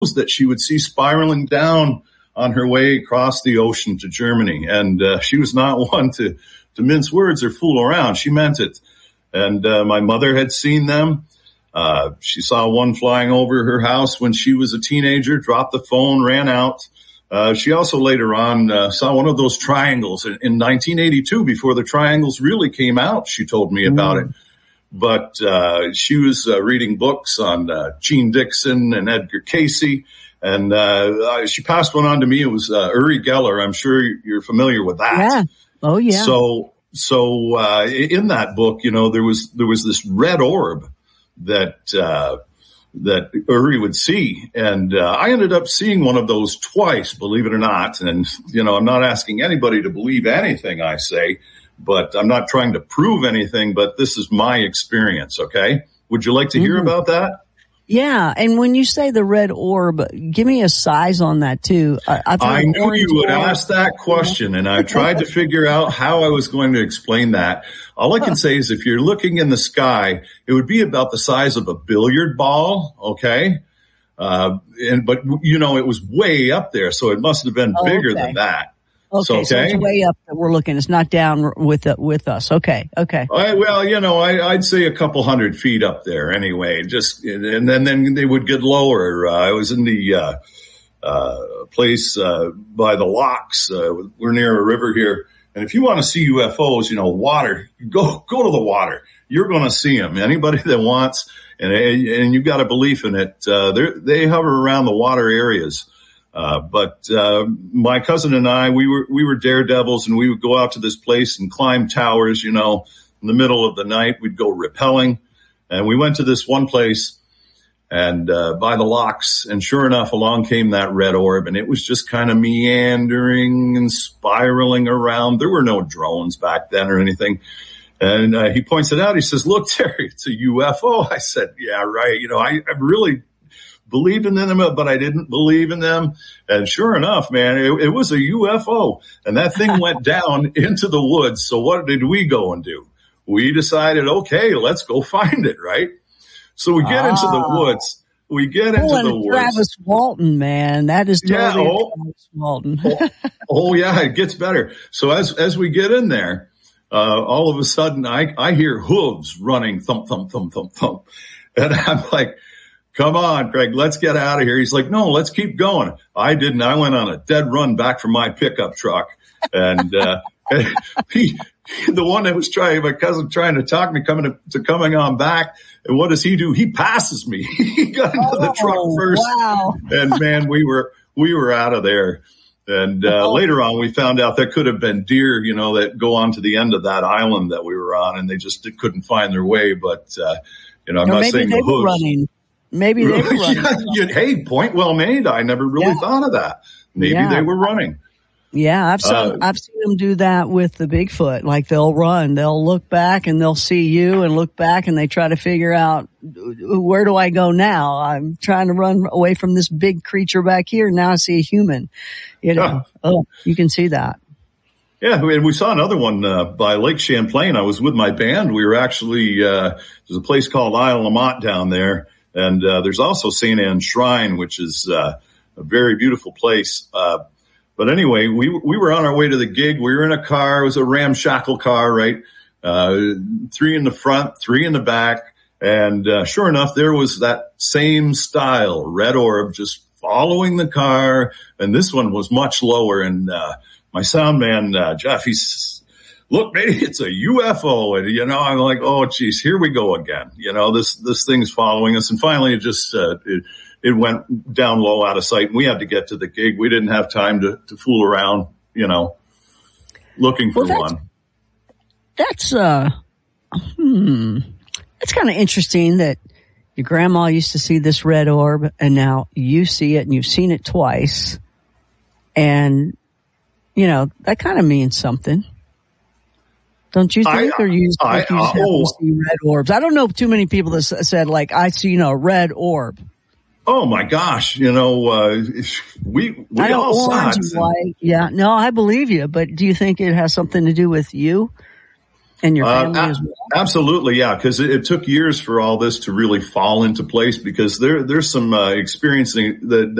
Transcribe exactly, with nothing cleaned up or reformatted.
that she would see spiraling down on her way across the ocean to Germany. And uh, she was not one to, to mince words or fool around. She meant it. And uh, my mother had seen them. Uh, she saw one flying over her house when she was a teenager, dropped the phone, ran out. Uh, she also later on uh, saw one of those triangles in, in nineteen eighty-two, before the triangles really came out. She told me about mm. it. But uh, she was uh, reading books on uh, Gene Dixon and Edgar Cayce. And uh, she passed one on to me. It was uh, Uri Geller. I'm sure you're familiar with that. Yeah. Oh, yeah. So so uh, in that book, you know, there was there was this red orb that uh, that Uri would see. And uh, I ended up seeing one of those twice, believe it or not. And, you know, I'm not asking anybody to believe anything I say, but I'm not trying to prove anything, but this is my experience, okay? Would you like to hear mm-hmm. about that? Yeah, and when you say the red orb, give me a size on that, too. I, I knew you would orb. ask that question, and I tried to figure out how I was going to explain that. All I can say is if you're looking in the sky, it would be about the size of a billiard ball, okay? Uh, and but, you know, it was way up there, so it must have been oh, bigger okay. than that. Okay, so, okay. so it's way up that we're looking. It's not down with uh, with us. Okay, okay. I, well, you know, I, I'd say a couple hundred feet up there anyway. Just and then then they would get lower. Uh, I was in the uh, uh, place uh, by the locks. Uh, we're near a river here, and if you want to see U F Os, you know, water, go go to the water. You're going to see them. Anybody that wants, and and you've got a belief in it, uh, they hover around the water areas. Uh, but, uh, my cousin and I, we were, we were daredevils, and we would go out to this place and climb towers, you know, in the middle of the night. We'd go rappelling, and we went to this one place and, uh, by the locks, and sure enough, along came that red orb, and it was just kind of meandering and spiraling around. There were no drones back then or anything. And, uh, he points it out. He says, "Look, Terry, it's a U F O." I said, "Yeah, right. You know, I, I really believed in them, but I didn't believe in them." And sure enough, man, it, it was a U F O, and that thing went down into the woods. So what did we go and do? We decided, okay, let's go find it, right? So we get ah. into the woods. We get oh, into the woods. Travis Walton, man, that is totally yeah, oh, Travis Walton. oh, oh, yeah, it gets better. So as as we get in there, uh, all of a sudden, I I hear hooves running, thump, thump, thump, thump, thump, and I'm like, "Come on, Craig, let's get out of here." He's like, "No, let's keep going." I didn't. I went on a dead run back from my pickup truck. And, uh, he, the one that was trying, my cousin trying to talk me coming to, to coming on back. And what does he do? He passes me. He got into the oh, truck first. Wow. And man, we were, we were out of there. And, uh, oh. later on, we found out there could have been deer, you know, that go on to the end of that island that we were on, and they just couldn't find their way. But, uh, you know, I'm or not maybe saying they the were hooves. running. Maybe they were running. yeah, yeah, hey, point well made. I never really yeah. thought of that. Maybe yeah. they were running. Yeah, I've seen uh, I've seen them do that with the Bigfoot. Like they'll run, they'll look back and they'll see you and look back, and they try to figure out, where do I go now? I'm trying to run away from this big creature back here. Now I see a human. You know, uh, oh, you can see that. Yeah, and we saw another one uh, by Lake Champlain. I was with my band. We were actually uh, there's a place called Isle La Motte down there, and uh, there's also Saint Anne's Shrine, which is uh, a very beautiful place. Uh, But anyway, we we were on our way to the gig. We were in a car. It was a ramshackle car, right? Uh, three in the front, three in the back. And uh, sure enough, there was that same style, red orb, just following the car. And this one was much lower. And uh, my sound man, uh, Jeff, he's, "Look, maybe it's a U F O." And, you know, I'm like, oh, geez, here we go again. You know, this this thing's following us. And finally, it just uh, it, it went down low out of sight, and we had to get to the gig. We didn't have time to, to fool around, you know, looking for well, that's, one. That's, uh, hmm, it's kind of interesting that your grandma used to see this red orb, and now you see it, and you've seen it twice. And, you know, that kind of means something. Don't you think? I, or you, I, like you just I, oh, to see red orbs? I don't know too many people that said, like, I see, you know, a red orb. Oh my gosh! You know, uh, we we I all saw it. White. Yeah, no, I believe you. But do you think it has something to do with you? And your family uh, as well? Absolutely, yeah, because it, it took years for all this to really fall into place because there there's some uh, experiencing that